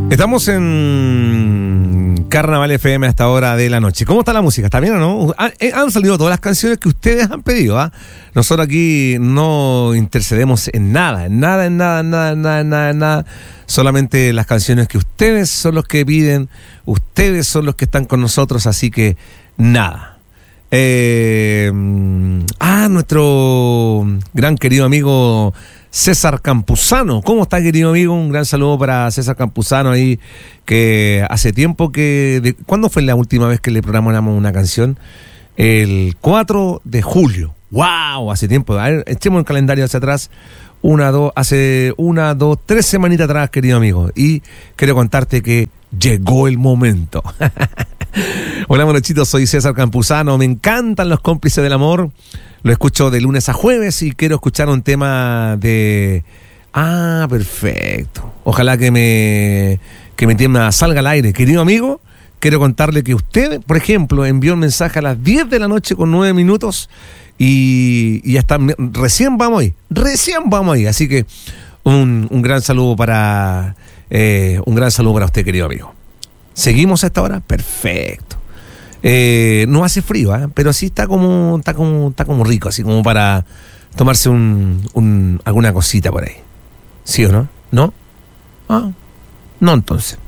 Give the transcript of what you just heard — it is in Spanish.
Estamos en Carnaval FM a esta hora de la noche. ¿Cómo está la música? ¿Está bien o no? Han salido todas las canciones que ustedes han pedido, ¿ah? Nosotros aquí no intercedemos en nada. Solamente las canciones que ustedes son los que piden, ustedes son los que están con nosotros, así que nada. Nuestro gran querido amigo César Campuzano. ¿Cómo está, querido amigo? Un gran saludo para César Campuzano ahí, que hace tiempo que... ¿Cuándo fue la última vez que le programamos una canción? El 4 de julio. ¡Wow! Hace tiempo. A ver, echemos el calendario hacia atrás. Hace 3 semanitas atrás, querido amigo. Y quiero contarte que llegó el momento. Hola, monochitos, soy César Campuzano. Me encantan los cómplices del amor. Lo escucho de lunes a jueves y quiero escuchar un tema de... perfecto. Ojalá que mi tema salga al aire. Querido amigo, quiero contarle que usted, por ejemplo, envió un mensaje a las 10 de la noche con 9 minutos y ya está. Recién vamos ahí. Así que un gran saludo para usted, querido amigo. ¿Seguimos a esta hora? Perfecto. No hace frío, pero sí está como rico, así como para tomarse alguna cosita por ahí. ¿Sí o no? ¿No? No, entonces.